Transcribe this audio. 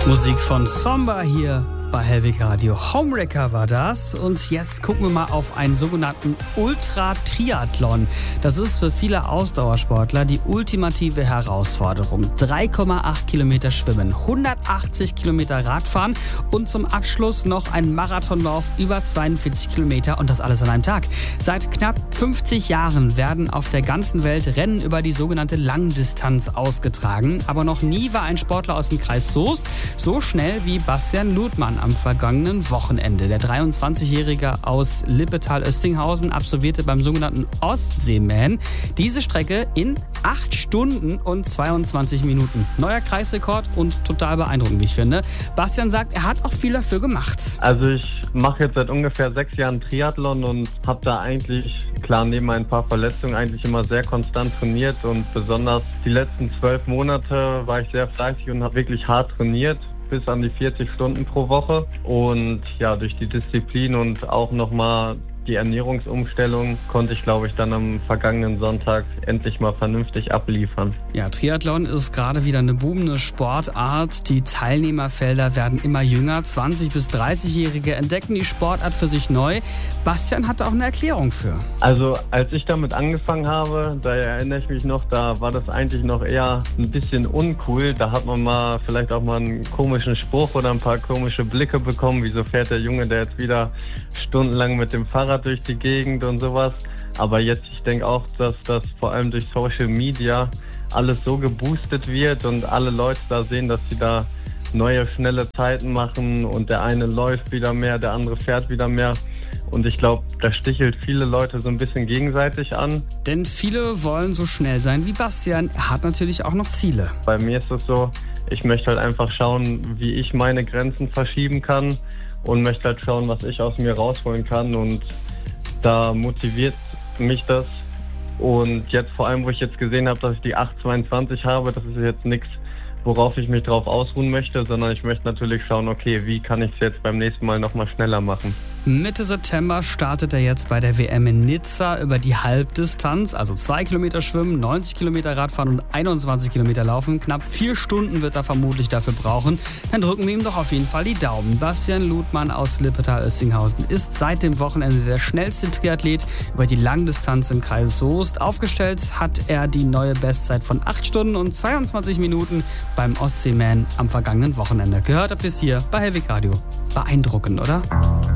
Musik von Somba hier bei Hellweg Radio. Homewrecker war das. Und jetzt gucken wir mal auf einen sogenannten Ultra-Triathlon. Das ist für viele Ausdauersportler die ultimative Herausforderung. 3,8 Kilometer Schwimmen, 180 Kilometer Radfahren und zum Abschluss noch ein Marathonlauf über 42 Kilometer und das alles an einem Tag. Seit knapp 50 Jahren werden auf der ganzen Welt Rennen über die sogenannte Langdistanz ausgetragen. Aber noch nie war ein Sportler aus dem Kreis Soest so schnell wie Bastian Ludmann am vergangenen Wochenende. Der 23-Jährige aus Lippetal-Oestinghausen absolvierte beim sogenannten Ostseeman diese Strecke in 8 Stunden und 22 Minuten. Neuer Kreisrekord und total beeindruckend, wie ich finde. Bastian sagt, er hat auch viel dafür gemacht. Also ich mache jetzt seit ungefähr 6 Jahren Triathlon und habe da eigentlich, klar neben ein paar Verletzungen, eigentlich immer sehr konstant trainiert und besonders die letzten 12 Monate war ich sehr fleißig und habe wirklich hart trainiert. Bis an die 40 Stunden pro Woche und ja, durch die Disziplin und auch nochmal die Ernährungsumstellung konnte ich, glaube ich, dann am vergangenen Sonntag endlich mal vernünftig abliefern. Ja, Triathlon ist gerade wieder eine boomende Sportart. Die Teilnehmerfelder werden immer jünger. 20- bis 30-Jährige entdecken die Sportart für sich neu. Bastian hat auch eine Erklärung für. Also als ich damit angefangen habe, da erinnere ich mich noch, da war das eigentlich noch eher ein bisschen uncool. Da hat man mal vielleicht auch mal einen komischen Spruch oder ein paar komische Blicke bekommen. Wieso fährt der Junge, der jetzt wieder stundenlang mit dem Fahrrad durch die Gegend und sowas. Aber jetzt, ich denke auch, dass das vor allem durch Social Media alles so geboostet wird und alle Leute da sehen, dass sie da neue, schnelle Zeiten machen und der eine läuft wieder mehr, der andere fährt wieder mehr. Und ich glaube, da stichelt viele Leute so ein bisschen gegenseitig an. Denn viele wollen so schnell sein wie Bastian. Er hat natürlich auch noch Ziele. Bei mir ist es so, ich möchte halt einfach schauen, wie ich meine Grenzen verschieben kann und möchte halt schauen, was ich aus mir rausholen kann. Und da motiviert mich das. Und jetzt vor allem, wo ich jetzt gesehen habe, dass ich die 8,22 habe, das ist jetzt nichts, worauf ich mich drauf ausruhen möchte, sondern ich möchte natürlich schauen, okay, wie kann ich es jetzt beim nächsten Mal nochmal schneller machen. Mitte September startet er jetzt bei der WM in Nizza über die Halbdistanz, also 2 Kilometer schwimmen, 90 Kilometer Radfahren und 21 Kilometer laufen. Knapp 4 Stunden wird er vermutlich dafür brauchen. Dann drücken wir ihm doch auf jeden Fall die Daumen. Bastian Ludmann aus Lippetal-Oestinghausen ist seit dem Wochenende der schnellste Triathlet über die Langdistanz im Kreis Soest. Aufgestellt hat er die neue Bestzeit von 8 Stunden und 22 Minuten beim Ostseeman am vergangenen Wochenende. Gehört habt ihr es hier bei Hellweg Radio. Beeindruckend, oder?